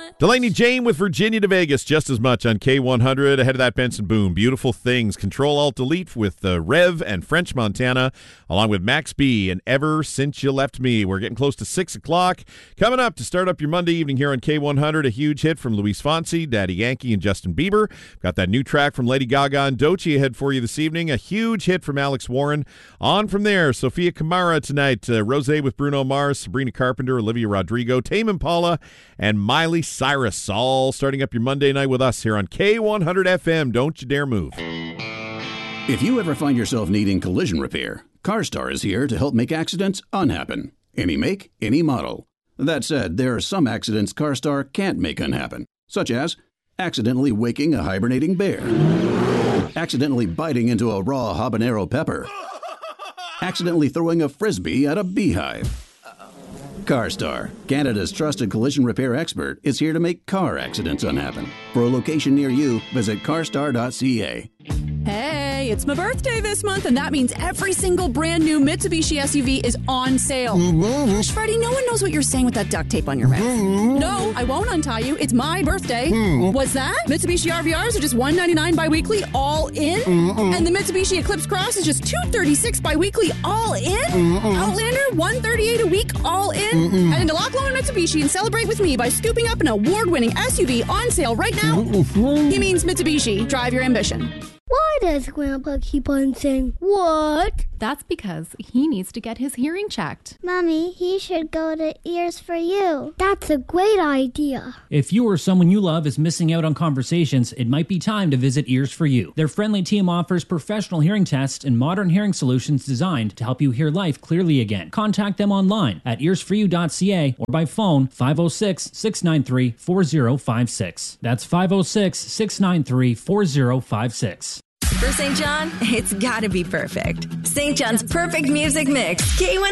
Delaney Jane with Virginia to Vegas, just as much on K100. Ahead of that, Benson Boone, Beautiful Things. Control-Alt-Delete with Rev and French Montana, along with Max B and Ever Since You Left Me. We're getting close to 6 o'clock. Coming up to start up your Monday evening here on K100, a huge hit from Luis Fonsi, Daddy Yankee, and Justin Bieber. Got that new track from Lady Gaga and Doechii ahead for you this evening. A huge hit from Alex Warren. On from there, Sofia Kamara tonight. Rosé with Bruno Mars, Sabrina Carpenter, Olivia Rodrigo, Tame Impala, and Miley Cyrus, all starting up your Monday night with us here on K100 FM. Don't you dare move. If you ever find yourself needing collision repair, CarStar is here to help make accidents unhappen. Any make, any model. That said, there are some accidents CarStar can't make unhappen, such as accidentally waking a hibernating bear, accidentally biting into a raw habanero pepper, accidentally throwing a frisbee at a beehive. CarStar, Canada's trusted collision repair expert, is here to make car accidents unhappen. For a location near you, visit carstar.ca. Hey, it's my birthday this month, and that means every single brand new Mitsubishi SUV is on sale. Gosh, Freddie, no one knows what you're saying with that duct tape on your mouth. No, I won't untie you. It's my birthday. What's that? Mitsubishi RVRs are just $199 bi-weekly, all in? And the Mitsubishi Eclipse Cross is just $236 bi-weekly, all in? Outlander, $138 a week, all in? Head into Loch Lomond Mitsubishi and celebrate with me by scooping up an award-winning SUV on sale right now. He means Mitsubishi. Drive your ambition. Why does Grandpa keep on saying, what? That's because he needs to get his hearing checked. Mommy, he should go to Ears for You. That's a great idea. If you or someone you love is missing out on conversations, it might be time to visit Ears for You. Their friendly team offers professional hearing tests and modern hearing solutions designed to help you hear life clearly again. Contact them online at earsforyou.ca or by phone 506-693-4056. That's 506-693-4056. For St. John, it's gotta be perfect. St. John's perfect music mix. K100.